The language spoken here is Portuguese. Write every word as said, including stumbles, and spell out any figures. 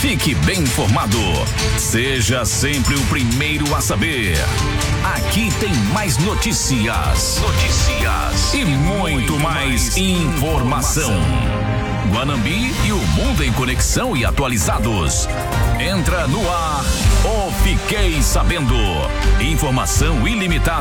Fique bem informado. Seja sempre o primeiro a saber. Aqui tem mais notícias. Notícias. E muito mais informação. Guanambi e o mundo em conexão e atualizados. Entra no ar o Fiquei Sabendo. Informação ilimitada